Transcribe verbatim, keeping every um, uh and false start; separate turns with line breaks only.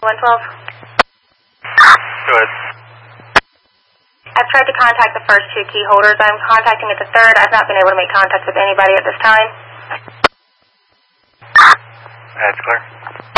one twelve.
Go ahead.
I've tried to contact the first two key holders. I'm contacting at the third. I've not been able to make contact with anybody at this time.
That's clear.